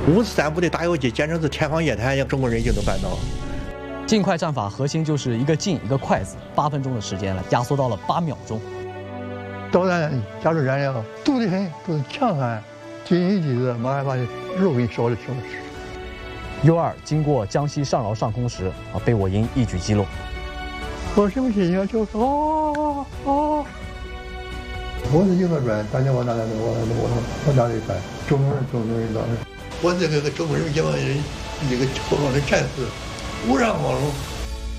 543部的打游击简直是天方夜谭，中国人一定能办到。 尽快战法核心就是一个进一个快字，8分钟的时间了，压缩到了8秒钟。 导弹加入燃料，堵得很，堵得强悍，进一级的马上把肉给烧的停止。 U2经过江西上饶上空时，被我营一举击落。 我什么心情？就是我是一个转，大家往哪来的？我哪里转？中国人到的。我这个中国人解放军一个后方的战士，无上光荣。